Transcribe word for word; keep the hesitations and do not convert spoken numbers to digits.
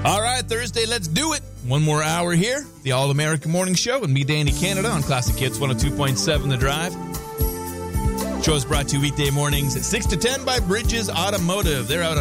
All right, Thursday, let's do it. One more hour here, the All-American Morning Show with me, Danny Canada, on Classic Hits one oh two point seven The Drive. Show is brought to you weekday mornings at six to ten by Bridges Automotive. They're out